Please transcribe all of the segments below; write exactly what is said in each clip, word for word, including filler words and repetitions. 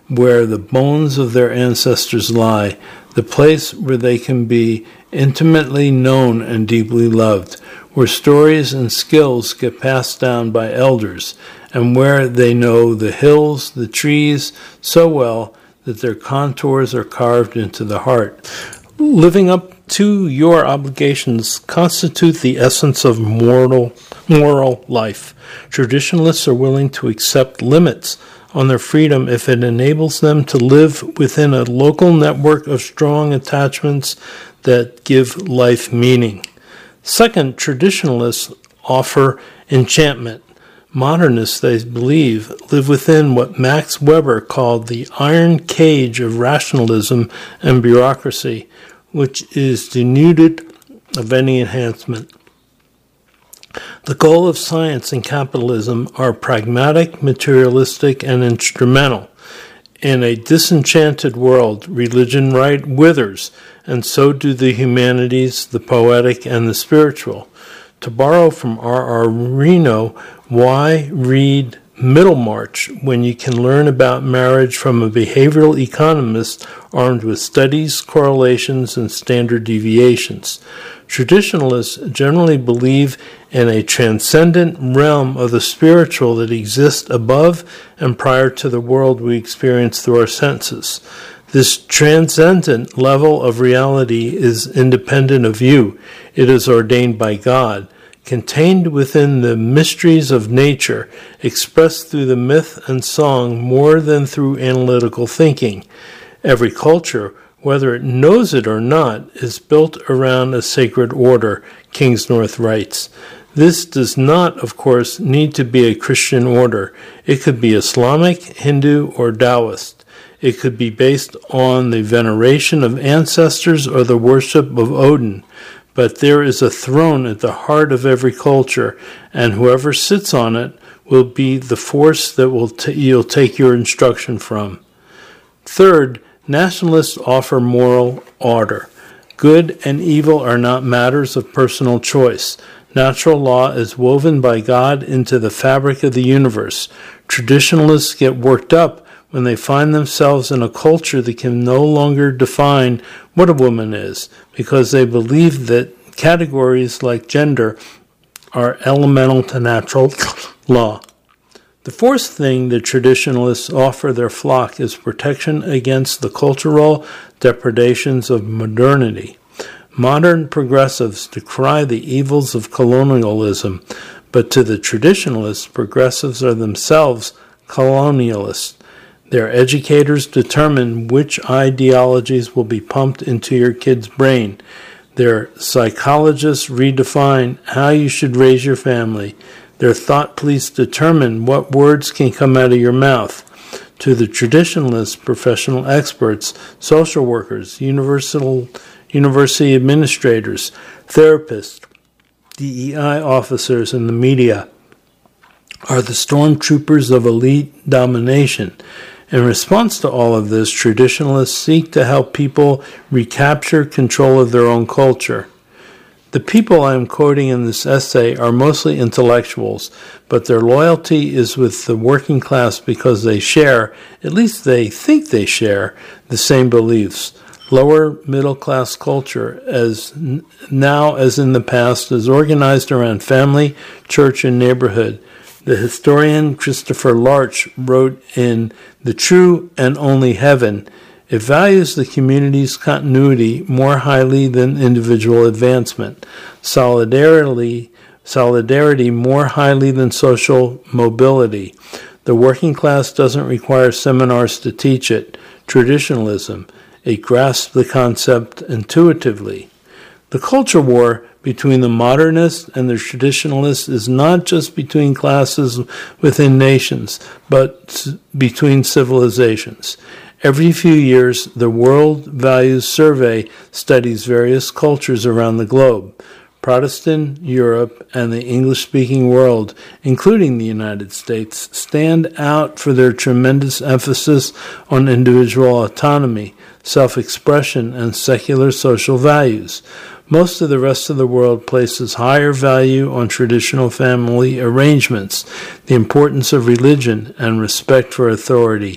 where the bones of their ancestors lie, the place where they can be intimately known and deeply loved, where stories and skills get passed down by elders, and where they know the hills, the trees, so well that their contours are carved into the heart. Living up to your obligations constitute the essence of moral, moral life. Traditionalists are willing to accept limits on their freedom if it enables them to live within a local network of strong attachments that give life meaning. Second, traditionalists offer enchantment. Modernists, they believe, live within what Max Weber called the iron cage of rationalism and bureaucracy, which is denuded of any enhancement. The goal of science and capitalism are pragmatic, materialistic, and instrumental. In a disenchanted world, religion right withers, and so do the humanities, the poetic, and the spiritual. To borrow from R R Reno, why read Middlemarch when you can learn about marriage from a behavioral economist armed with studies, correlations, and standard deviations? Traditionalists generally believe in a transcendent realm of the spiritual that exists above and prior to the world we experience through our senses. This transcendent level of reality is independent of you. It is ordained by God, contained within the mysteries of nature, expressed through the myth and song more than through analytical thinking. Every culture, whether it knows it or not, is built around a sacred order, Kingsnorth writes. This does not, of course, need to be a Christian order. It could be Islamic, Hindu, or Taoist. It could be based on the veneration of ancestors or the worship of Odin. But there is a throne at the heart of every culture, and whoever sits on it will be the force that will t- you'll take your instruction from. Third, nationalists offer moral order. Good and evil are not matters of personal choice. Natural law is woven by God into the fabric of the universe. Traditionalists get worked up when they find themselves in a culture that can no longer define what a woman is, because they believe that categories like gender are elemental to natural law. The fourth thing that traditionalists offer their flock is protection against the cultural depredations of modernity. Modern progressives decry the evils of colonialism, but to the traditionalists, progressives are themselves colonialists. Their educators determine which ideologies will be pumped into your kid's brain. Their psychologists redefine how you should raise your family. Their thought police determine what words can come out of your mouth. To the traditionalists, professional experts, social workers, universal, university administrators, therapists, D E I officers, and the media are the stormtroopers of elite domination. In response to all of this, traditionalists seek to help people recapture control of their own culture. The people I am quoting in this essay are mostly intellectuals, but their loyalty is with the working class because they share, at least they think they share, the same beliefs. Lower middle class culture, as n- now as in the past, is organized around family, church, and neighborhood. The historian Christopher Larch wrote in The True and Only Heaven, it values the community's continuity more highly than individual advancement, solidarity, solidarity more highly than social mobility. The working class doesn't require seminars to teach it, traditionalism. It grasps the concept intuitively. The culture war between the modernists and the traditionalists is not just between classes within nations, but between civilizations. Every few years, the World Values Survey studies various cultures around the globe. Protestant Europe and the English-speaking world, including the United States, stand out for their tremendous emphasis on individual autonomy, self-expression, and secular social values. Most of the rest of the world places higher value on traditional family arrangements, the importance of religion, and respect for authority.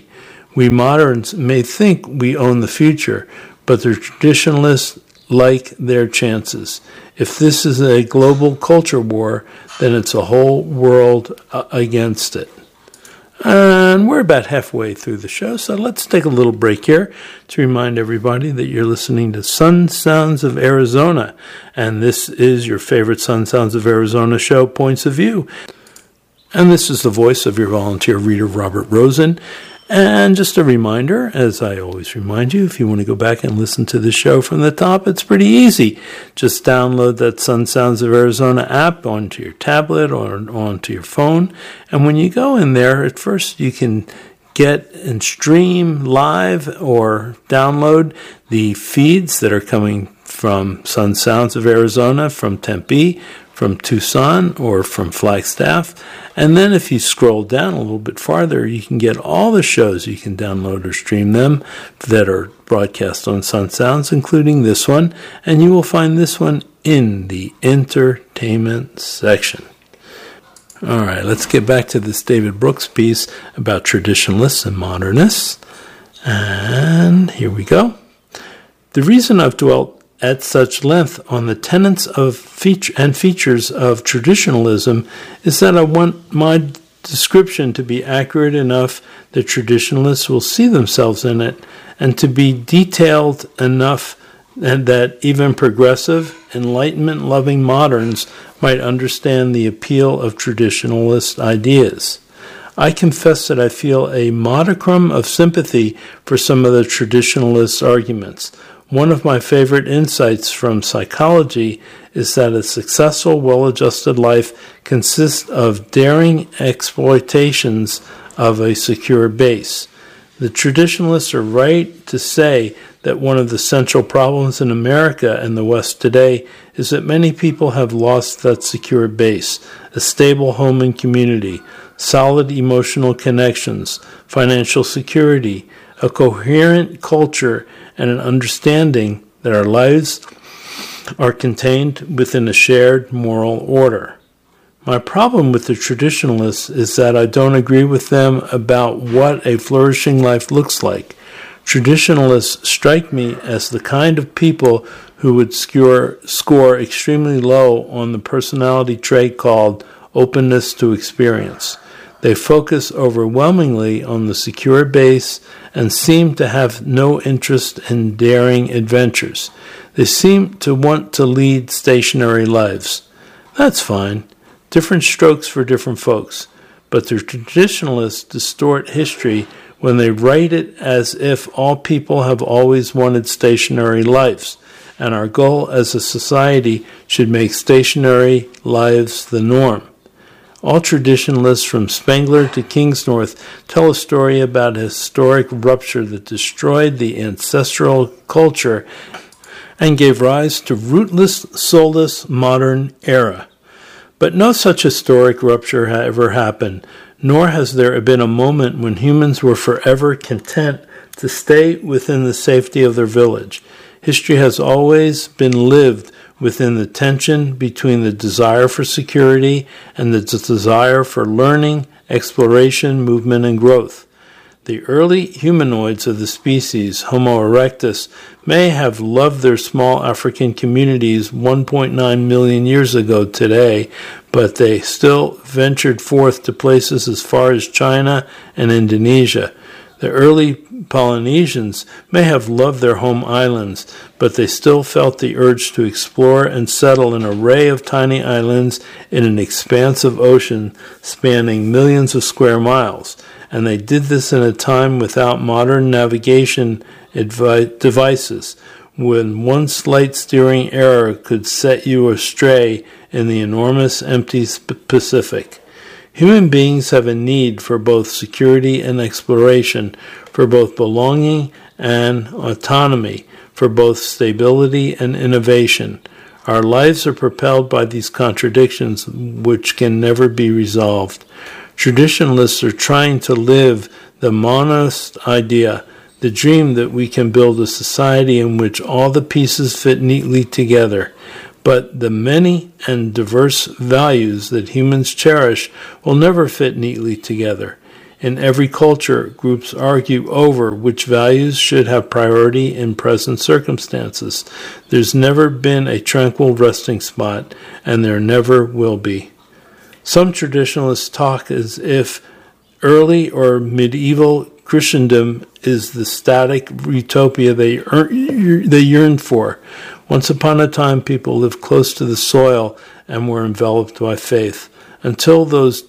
We moderns may think we own the future, but the traditionalists like their chances. If this is a global culture war, then it's a whole world uh, against it. And we're about halfway through the show, so let's take a little break here to remind everybody that you're listening to Sun Sounds of Arizona, and this is your favorite Sun Sounds of Arizona show, Points of View. And this is the voice of your volunteer reader, Robert Rosen. And just a reminder, as I always remind you, if you want to go back and listen to the show from the top, it's pretty easy. Just download that Sun Sounds of Arizona app onto your tablet or onto your phone. And when you go in there, at first you can get and stream live or download the feeds that are coming from Sun Sounds of Arizona, from Tempe, from Tucson, or from Flagstaff. And then if you scroll down a little bit farther, you can get all the shows. You can download or stream them that are broadcast on Sun Sounds, including this one. And you will find this one in the entertainment section. All right, let's get back to this David Brooks piece about traditionalists and modernists. And here we go. The reason I've dwelt at such length on the tenets of feature and features of traditionalism is that I want my description to be accurate enough that traditionalists will see themselves in it, and to be detailed enough and that even progressive, enlightenment-loving moderns might understand the appeal of traditionalist ideas. I confess that I feel a modicum of sympathy for some of the traditionalist arguments. One of my favorite insights from psychology is that a successful, well-adjusted life consists of daring exploitations of a secure base. The traditionalists are right to say that one of the central problems in America and the West today is that many people have lost that secure base, a stable home and community, solid emotional connections, financial security, a coherent culture, and an understanding that our lives are contained within a shared moral order. My problem with the traditionalists is that I don't agree with them about what a flourishing life looks like. Traditionalists strike me as the kind of people who would score, score extremely low on the personality trait called openness to experience. They focus overwhelmingly on the secure base and seem to have no interest in daring adventures. They seem to want to lead stationary lives. That's fine. Different strokes for different folks. But the traditionalists distort history when they write it as if all people have always wanted stationary lives, and our goal as a society should make stationary lives the norm. All traditionalists from Spengler to Kingsnorth tell a story about a historic rupture that destroyed the ancestral culture and gave rise to rootless, soulless modern era. But no such historic rupture ever happened, nor has there been a moment when humans were forever content to stay within the safety of their village. History has always been lived within the tension between the desire for security and the desire for learning, exploration, movement, and growth. The early humanoids of the species, Homo erectus, may have loved their small African communities one point nine million years ago today, but they still ventured forth to places as far as China and Indonesia. The early Polynesians may have loved their home islands, but they still felt the urge to explore and settle an array of tiny islands in an expansive ocean spanning millions of square miles. And they did this in a time without modern navigation advi- devices, when one slight steering error could set you astray in the enormous empty Pacific. Human beings have a need for both security and exploration, for both belonging and autonomy, for both stability and innovation. Our lives are propelled by these contradictions which can never be resolved. Traditionalists are trying to live the monist idea, the dream that we can build a society in which all the pieces fit neatly together. But the many and diverse values that humans cherish will never fit neatly together. In every culture, groups argue over which values should have priority in present circumstances. There's never been a tranquil resting spot, and there never will be. Some traditionalists talk as if early or medieval Christendom is the static utopia they, they yearned for. Once upon a time, people lived close to the soil and were enveloped by faith, until those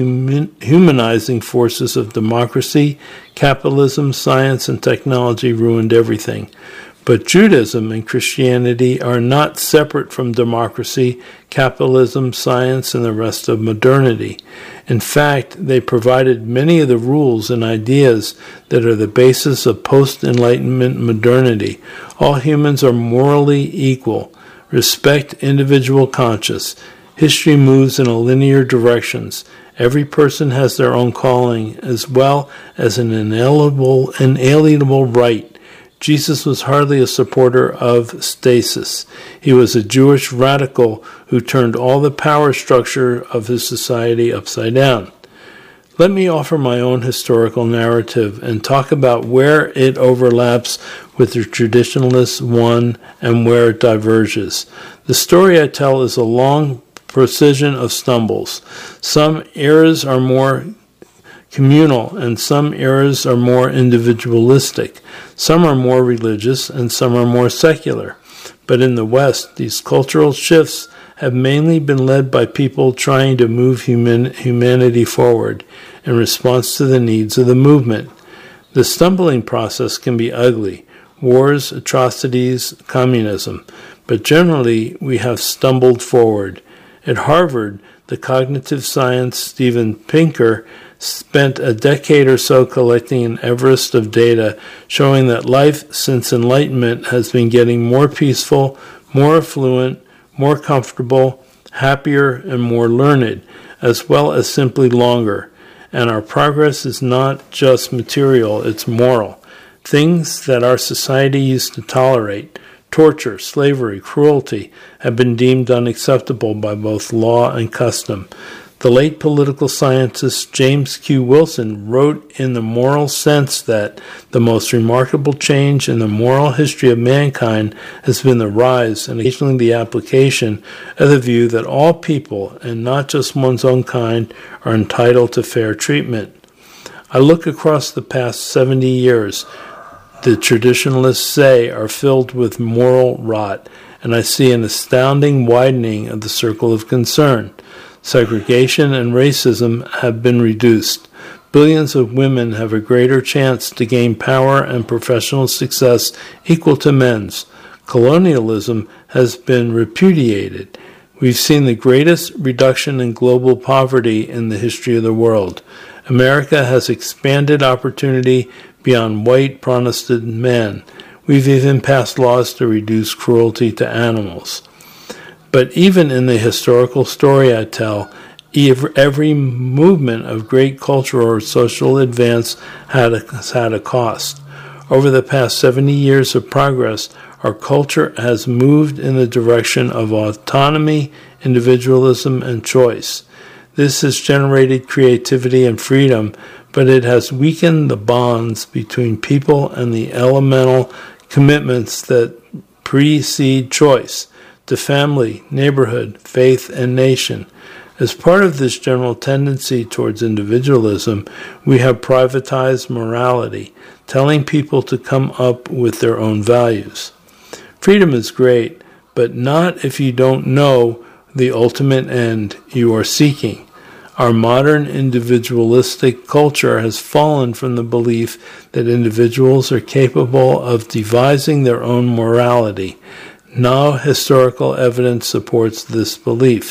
dehumanizing forces of democracy, capitalism, science, and technology ruined everything. But Judaism and Christianity are not separate from democracy, capitalism, science, and the rest of modernity. In fact, they provided many of the rules and ideas that are the basis of post-Enlightenment modernity. All humans are morally equal. Respect individual conscience. History moves in a linear directions. Every person has their own calling, as well as an inalienable, inalienable right. Jesus was hardly a supporter of stasis. He was a Jewish radical who turned all the power structure of his society upside down. Let me offer my own historical narrative and talk about where it overlaps with the traditionalist one and where it diverges. The story I tell is a long procession of stumbles. Some eras are more communal, and some eras are more individualistic. Some are more religious, and some are more secular. But in the West, these cultural shifts have mainly been led by people trying to move human, humanity forward in response to the needs of the movement. The stumbling process can be ugly: wars, atrocities, communism. But generally, we have stumbled forward. At Harvard, the cognitive science Steven Pinker spent a decade or so collecting an Everest of data showing that life since Enlightenment has been getting more peaceful, more affluent, more comfortable, happier, and more learned, as well as simply longer. And our progress is not just material, it's moral. Things that our society used to tolerate, torture, slavery, cruelty, have been deemed unacceptable by both law and custom. The late political scientist James Q. Wilson wrote in The Moral Sense that the most remarkable change in the moral history of mankind has been the rise and occasionally the application of the view that all people, and not just one's own kind, are entitled to fair treatment. I look across the past seventy years. The traditionalists say are filled with moral rot, and I see an astounding widening of the circle of concern. Segregation and racism have been reduced. Billions of women have a greater chance to gain power and professional success equal to men's. Colonialism has been repudiated. We've seen the greatest reduction in global poverty in the history of the world. America has expanded opportunity beyond white Protestant men. We've even passed laws to reduce cruelty to animals. But even in the historical story I tell, every movement of great cultural or social advance had a, has had a cost. Over the past seventy years of progress, our culture has moved in the direction of autonomy, individualism, and choice. This has generated creativity and freedom, but it has weakened the bonds between people and the elemental commitments that precede choice to family, neighborhood, faith, and nation. As part of this general tendency towards individualism, we have privatized morality, telling people to come up with their own values. Freedom is great, but not if you don't know the ultimate end you are seeking. Our modern individualistic culture has fallen from the belief that individuals are capable of devising their own morality. Now historical evidence supports this belief.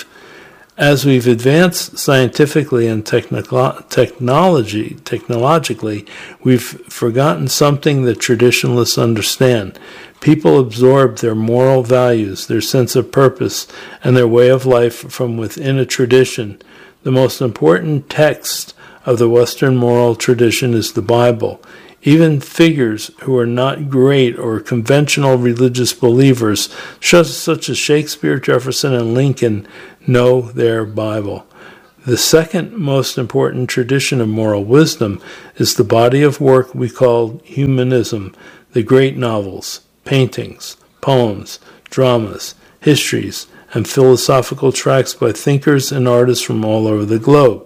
As we've advanced scientifically and technico- technology, technologically, we've forgotten something that traditionalists understand. People absorb their moral values, their sense of purpose, and their way of life from within a tradition. The most important text of the Western moral tradition is the Bible. Even figures who are not great or conventional religious believers, such as Shakespeare, Jefferson, and Lincoln, know their Bible. The second most important tradition of moral wisdom is the body of work we call humanism, the great novels, paintings, poems, dramas, histories, and philosophical tracts by thinkers and artists from all over the globe.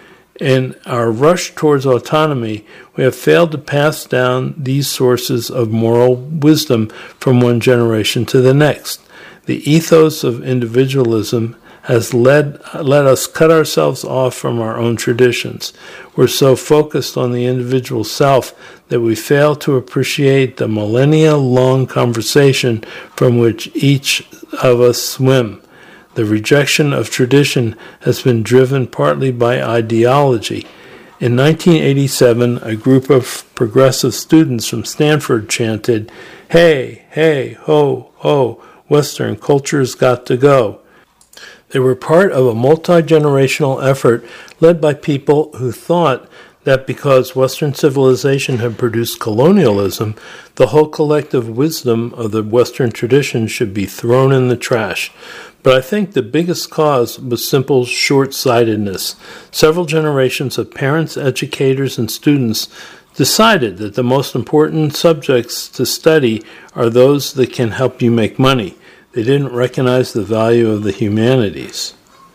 In our rush towards autonomy, we have failed to pass down these sources of moral wisdom from one generation to the next. The ethos of individualism has led let us cut ourselves off from our own traditions. We're so focused on the individual self that we fail to appreciate the millennia-long conversation from which each of us swim. The rejection of tradition has been driven partly by ideology. In nineteen eighty-seven, a group of progressive students from Stanford chanted, "Hey, hey, ho, ho, Western culture's got to go." They were part of a multi-generational effort led by people who thought that because Western civilization had produced colonialism, the whole collective wisdom of the Western tradition should be thrown in the trash. But I think the biggest cause was simple short-sightedness. Several generations of parents, educators, and students decided that the most important subjects to study are those that can help you make money. They didn't recognize the value of the humanities.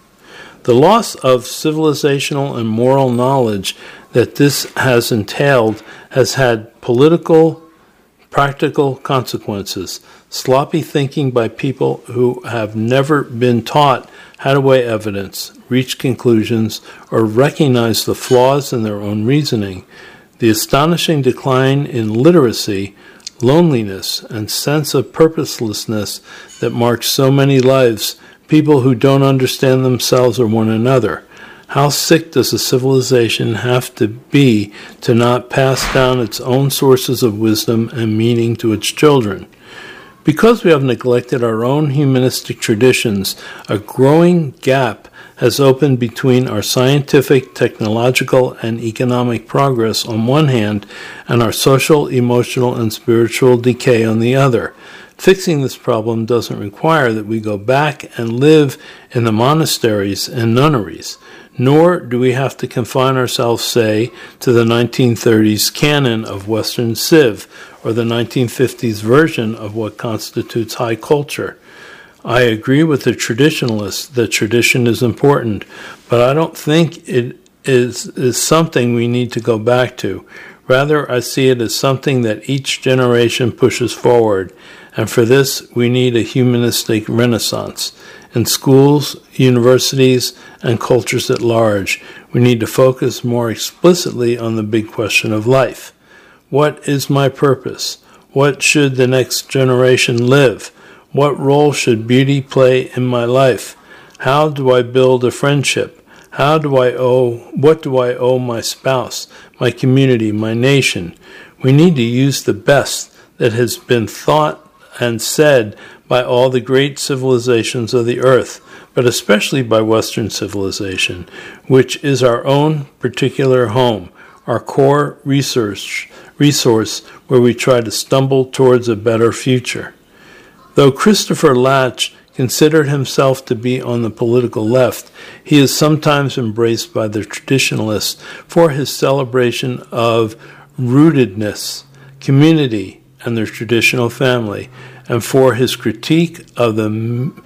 The loss of civilizational and moral knowledge that this has entailed has had political, practical consequences. Sloppy thinking by people who have never been taught how to weigh evidence, reach conclusions, or recognize the flaws in their own reasoning. The astonishing decline in literacy, loneliness, and sense of purposelessness that marks so many lives, people who don't understand themselves or one another. How sick does a civilization have to be to not pass down its own sources of wisdom and meaning to its children? Because we have neglected our own humanistic traditions, a growing gap has opened between our scientific, technological, and economic progress on one hand and our social, emotional, and spiritual decay on the other. Fixing this problem doesn't require that we go back and live in the monasteries and nunneries, nor do we have to confine ourselves, say, to the nineteen thirties canon of Western Civ or the nineteen fifties version of what constitutes high culture. I agree with the traditionalists that tradition is important, but I don't think it is, is something we need to go back to. Rather, I see it as something that each generation pushes forward, and for this we need a humanistic renaissance. In schools, universities, and cultures at large, we need to focus more explicitly on the big question of life. What is my purpose? What should the next generation live? What role should beauty play in my life? How do I build a friendship? How do I owe, what do I owe my spouse, my community, my nation? We need to use the best that has been thought and said by all the great civilizations of the earth, but especially by Western civilization, which is our own particular home, our core research, resource where we try to stumble towards a better future. Though Christopher Latch considered himself to be on the political left, he is sometimes embraced by the traditionalists for his celebration of rootedness, community, and their traditional family, and for his critique of the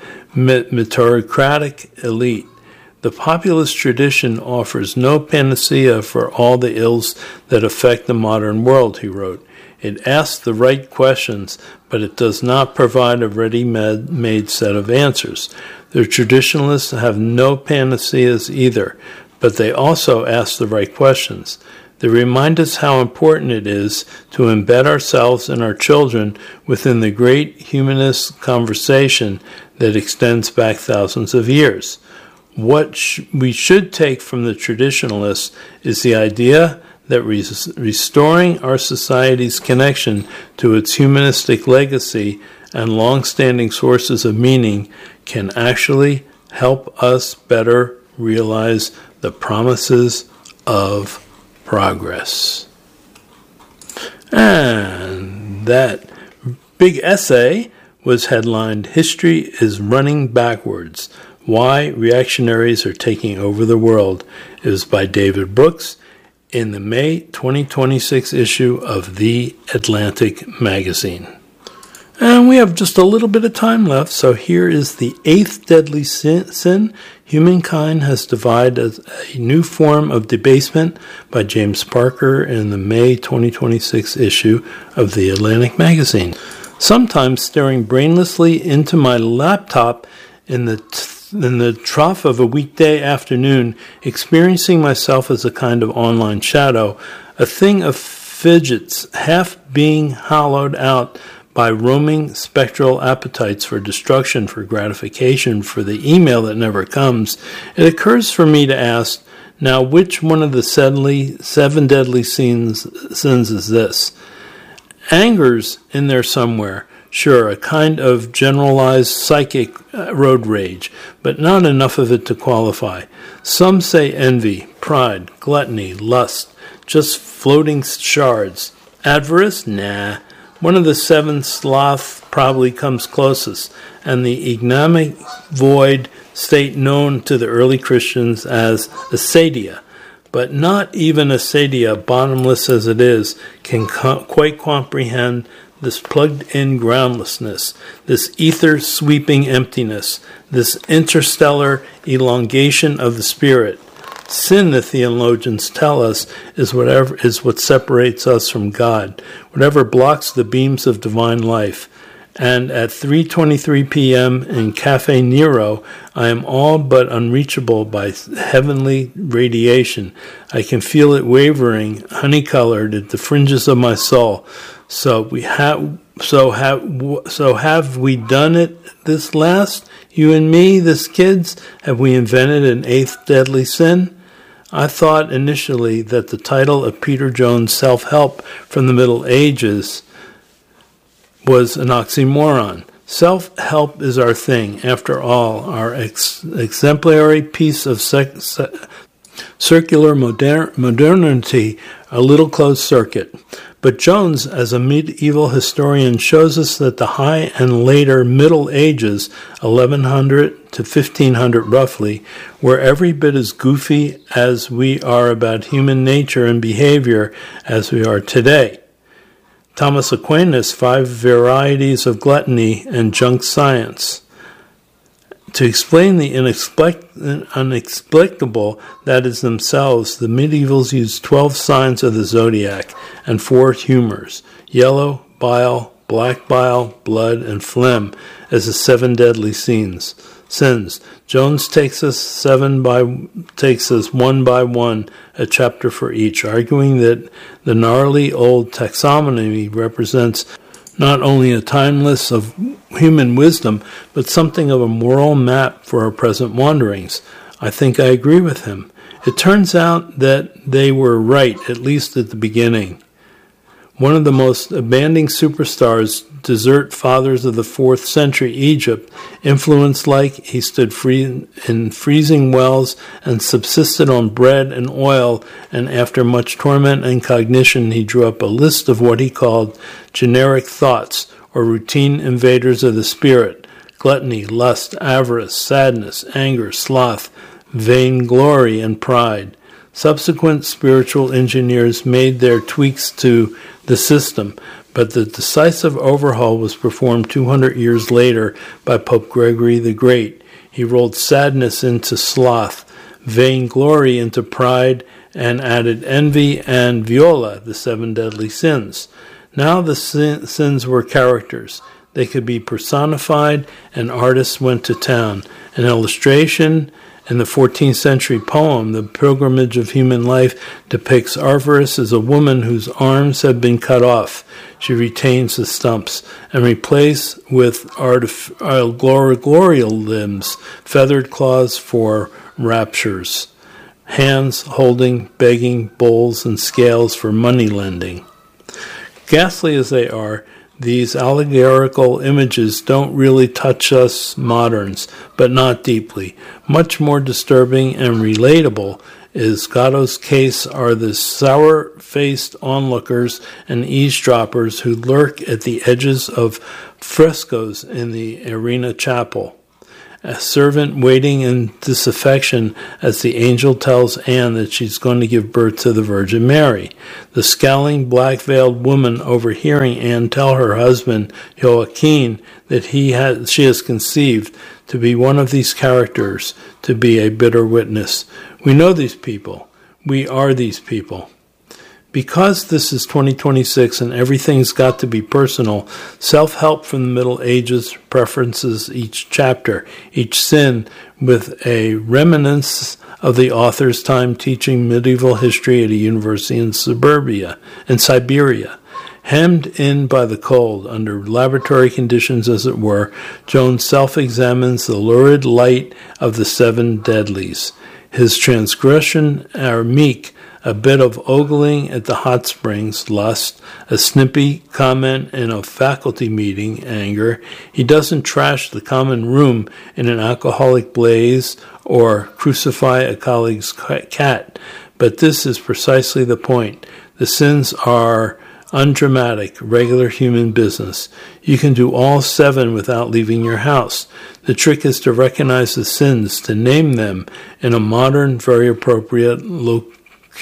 meritocratic elite. The populist tradition offers no panacea for all the ills that affect the modern world, he wrote. It asks the right questions, but it does not provide a ready-made set of answers. The traditionalists have no panaceas either, but they also ask the right questions. They remind us how important it is to embed ourselves and our children within the great humanist conversation that extends back thousands of years. What sh- we should take from the traditionalists is the idea that res- restoring our society's connection to its humanistic legacy and long-standing sources of meaning can actually help us better realize the promises of progress. And that big essay was headlined, "History is Running Backwards. Why Reactionaries Are Taking Over the World. It was by David Brooks in the May twenty twenty-six issue of The Atlantic magazine. And we have just a little bit of time left, so here is the eighth deadly sin. Humankind has divided a new form of debasement by James Parker in the May twenty twenty-six issue of The Atlantic magazine. Sometimes staring brainlessly into my laptop in the t- in the trough of a weekday afternoon, experiencing myself as a kind of online shadow, a thing of fidgets, half being hollowed out by roaming spectral appetites for destruction, for gratification, for the email that never comes, it occurs for me to ask, now which one of the seven, seven deadly sins, sins is this? Anger's in there somewhere. Sure, a kind of generalized psychic road rage, but not enough of it to qualify. Some say envy, pride, gluttony, lust, just floating shards. Avarice? Nah. One of the seven sloth probably comes closest, and the economic void state known to the early Christians as acedia. But not even acedia, bottomless as it is, can co- quite comprehend this plugged-in groundlessness, this ether-sweeping emptiness, this interstellar elongation of the spirit. Sin, the theologians tell us, is whatever is what separates us from God, whatever blocks the beams of divine life. And at three twenty-three p.m. in Cafe Nero, I am all but unreachable by heavenly radiation. I can feel it wavering, honey-colored at the fringes of my soul. So we have, so have, so have we done it this last? You and me, this kids, have we invented an eighth deadly sin? I thought initially that the title of Peter Jones' Self-Help from the Middle Ages was an oxymoron. Self-help is our thing, after all, our ex- exemplary piece of sec- se- circular moder- modernity, a little closed circuit. But Jones, as a medieval historian, shows us that the high and later Middle Ages, eleven hundred to fifteen hundred roughly, were every bit as goofy as we are about human nature and behavior as we are today. Thomas Aquinas, Five Varieties of Gluttony and Junk Science. To explain the inexplic- inexplicable, that is themselves, the medievals used twelve signs of the zodiac and four humors, yellow, bile, black bile, blood, and phlegm, as the seven deadly sins. Sins. Jones takes us seven by takes us one by one, a chapter for each, arguing that the gnarly old taxonomy represents not only a timeless of human wisdom, but something of a moral map for our present wanderings. I think I agree with him. It turns out that they were right, at least at the beginning. One of the most abandoned superstars, desert fathers of the fourth century Egypt, influenced like he stood free in freezing wells and subsisted on bread and oil, and after much torment and cognition he drew up a list of what he called generic thoughts, or routine invaders of the spirit: gluttony, lust, avarice, sadness, anger, sloth, vainglory, and pride. Subsequent spiritual engineers made their tweaks to the system, but the decisive overhaul was performed two hundred years later by Pope Gregory the Great. He rolled sadness into sloth, vainglory into pride, and added envy and viola, the seven deadly sins. Now the sin- sins were characters. They could be personified, and artists went to town. An illustration in the fourteenth century poem, The Pilgrimage of Human Life, depicts avarice as a woman whose arms have been cut off. She retains the stumps and replaced with artif- uh, glorial limbs, feathered claws for raptures, hands holding, begging, bowls and scales for money lending. Ghastly as they are, these allegorical images don't really touch us moderns, but not deeply. Much more disturbing and relatable is Gatto's case are the sour-faced onlookers and eavesdroppers who lurk at the edges of frescoes in the Arena Chapel. a servant waiting in disaffection as the angel tells Anne that she's going to give birth to the Virgin Mary. The scowling black-veiled woman overhearing Anne tell her husband, Joachim, that he has, she has conceived, to be one of these characters, to be a bitter witness. We know these people. We are these people. Because this is twenty twenty-six and everything's got to be personal, self-help from the Middle Ages preferences each chapter, each sin with a reminiscence of the author's time teaching medieval history at a university in suburbia, in Siberia. Hemmed in by the cold, under laboratory conditions as it were, Jones self-examines the lurid light of the seven deadlies. His transgression are meek, a bit of ogling at the hot springs, lust, a snippy comment in a faculty meeting, anger. He doesn't trash the common room in an alcoholic blaze or crucify a colleague's cat. But this is precisely the point. The sins are undramatic, regular human business. You can do all seven without leaving your house. The trick is to recognize the sins, to name them in a modern, very appropriate location.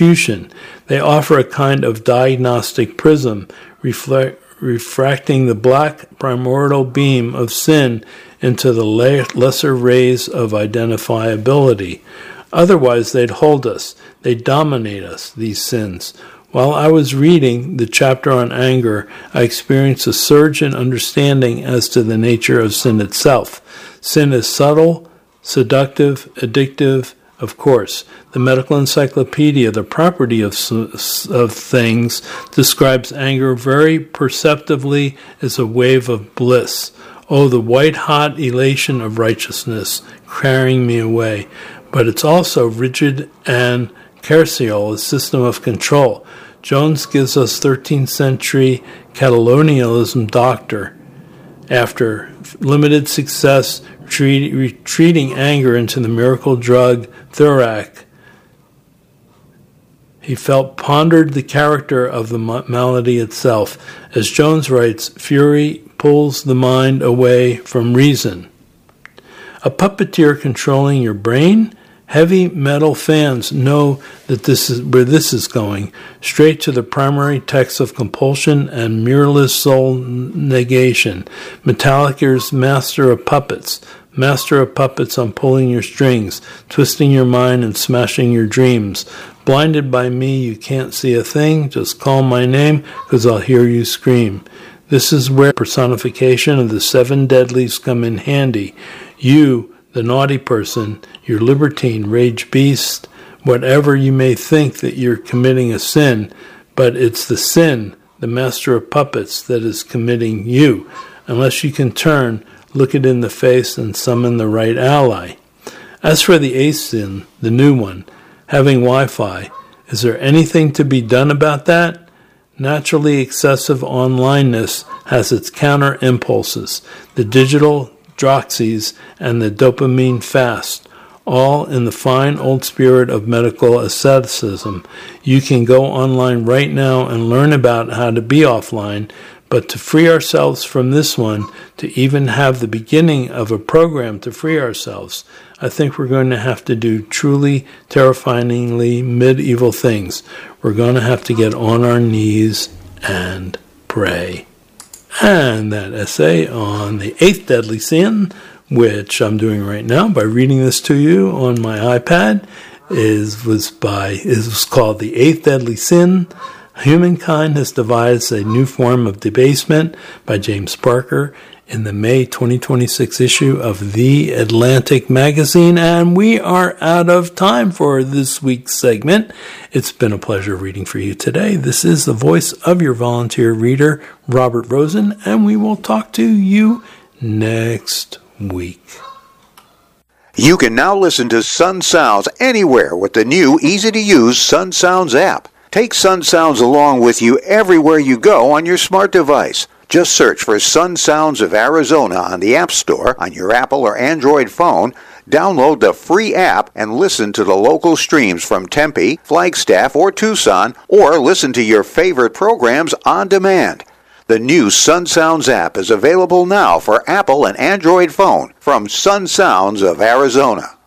They offer a kind of diagnostic prism, reflect, refracting the black primordial beam of sin into the lesser rays of identifiability. Otherwise, they'd hold us. They'd dominate us, these sins. While I was reading the chapter on anger, I experienced a surge in understanding as to the nature of sin itself. Sin is subtle, seductive, addictive. Of course, the medical encyclopedia, The Property of, of Things, describes anger very perceptively as a wave of bliss. Oh, the white-hot elation of righteousness, carrying me away. But it's also rigid and carceral, a system of control. Jones gives us thirteenth century Catalonialism doctor. After limited success, Treat, retreating anger into the miracle drug Thurac, he felt pondered the character of the malady itself. As Jones writes, fury pulls the mind away from reason. A puppeteer controlling your brain? Heavy metal fans know that this is where this is going, straight to the primary text of compulsion and mirrorless soul negation. Metallica's Master of Puppets. Master of puppets on pulling your strings, twisting your mind and smashing your dreams. Blinded by me, you can't see a thing. Just call my name, because I'll hear you scream. This is where personification of the seven deadlies come in handy. You, the naughty person, your libertine, rage beast, whatever you may think that you're committing a sin, but it's the sin, the master of puppets, that is committing you. Unless you can turn, look it in the face, and summon the right ally. As for the eighth sin, the new one, having Wi-Fi, is there anything to be done about that? Naturally, excessive onlineness has its counter-impulses, the digital droxies and the dopamine fast, all in the fine old spirit of medical asceticism. You can go online right now and learn about how to be offline, but to free ourselves from this one, to even have the beginning of a program to free ourselves, I think we're going to have to do truly terrifyingly medieval things. We're going to have to get on our knees and pray. And that essay on the eighth deadly sin, which I'm doing right now by reading this to you on my iPad, is was by is was called The Eighth Deadly Sin. Humankind has devised a new form of debasement, by James Parker, in the May twenty twenty-six issue of The Atlantic magazine, and we are out of time for this week's segment. It's been a pleasure reading for you today. This is the voice of your volunteer reader, Robert Rosen, and we will talk to you next week. You can now listen to Sun Sounds anywhere with the new, easy-to-use Sun Sounds app. Take Sun Sounds along with you everywhere you go on your smart device. Just search for Sun Sounds of Arizona on the App Store on your Apple or Android phone, download the free app, and listen to the local streams from Tempe, Flagstaff, or Tucson, or listen to your favorite programs on demand. The new Sun Sounds app is available now for Apple and Android phone from Sun Sounds of Arizona.